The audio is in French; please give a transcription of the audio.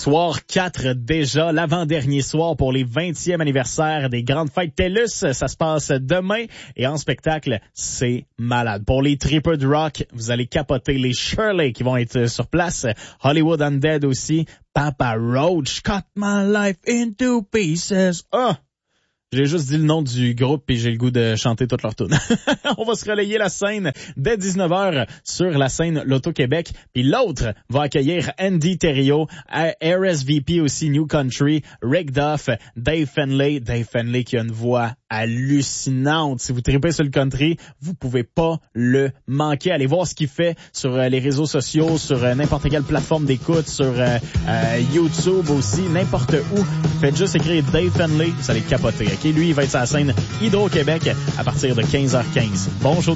Soir 4 déjà, l'avant-dernier soir pour les 20e anniversaires des Grandes Fêtes TELUS. Ça se passe demain et en spectacle, c'est malade. Pour les tripeurs de rock, vous allez capoter les Shirley qui vont être sur place. Hollywood Undead aussi. Papa Roach, cut my life into pieces. J'ai juste dit le nom du groupe et j'ai le goût de chanter toute leur tune. On va se relayer la scène dès 19h sur la scène Loto-Québec. Puis l'autre va accueillir Andy Thériault, RSVP aussi, New Country, Rick Duff, Dave Fenley. Dave Fenley qui a une voix hallucinante. Si vous tripez sur le country, vous pouvez pas le manquer. Allez voir ce qu'il fait sur les réseaux sociaux, sur n'importe quelle plateforme d'écoute, sur YouTube aussi, n'importe où. Faites juste écrire Dave Fenley, vous allez capoter. Okay? Lui, il va être sur la scène Hydro-Québec à partir de 15h15. Bonjour.